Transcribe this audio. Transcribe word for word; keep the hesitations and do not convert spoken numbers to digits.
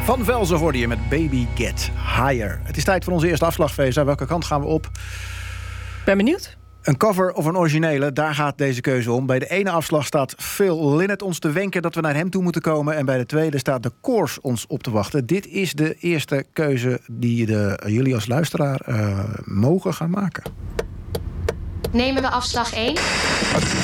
Van Velzen hoorde je met Baby Get Higher. Het is tijd voor onze eerste afslag, Feza. Welke kant gaan we op? Ben benieuwd. Een cover of een originele, daar gaat deze keuze om. Bij de ene afslag staat Phil Lynott ons te wenken dat we naar hem toe moeten komen. En bij de tweede staat de Course ons op te wachten. Dit is de eerste keuze die de, jullie als luisteraar uh, mogen gaan maken. Nemen we afslag één?